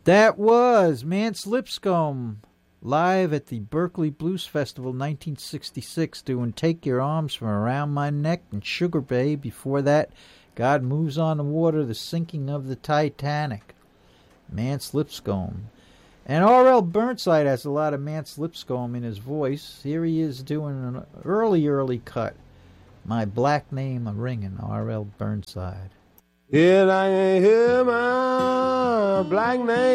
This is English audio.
That was Mance Lipscomb live at the Berkeley Blues Festival 1966 doing Take Your Arms From Around My Neck and Sugar Bay. Before that, God Moves on the Water, The Sinking of the Titanic. Mance Lipscomb. And R.L. Burnside has a lot of Mance Lipscomb in his voice. Here he is doing an early cut. My Black Name A-Ringin', R.L. Burnside. Here I hear my black name